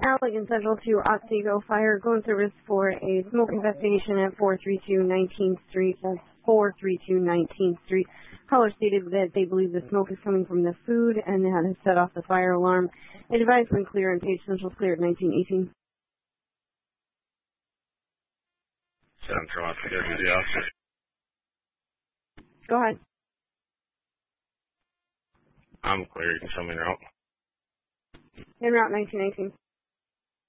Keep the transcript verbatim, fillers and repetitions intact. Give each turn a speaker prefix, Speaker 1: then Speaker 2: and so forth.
Speaker 1: Allegan Central to Otsego Fire, going service for a smoke investigation at four three two nineteenth Street. That's four three two nineteenth Street. Caller stated that they believe the smoke is coming from the food and that has set off the fire alarm. Advised when clear and Page Central clear at nineteen eighteen.
Speaker 2: Central, I think there's the officer.
Speaker 1: Go ahead.
Speaker 2: I'm clear. You can show me the route.
Speaker 1: En route nineteen eighteen.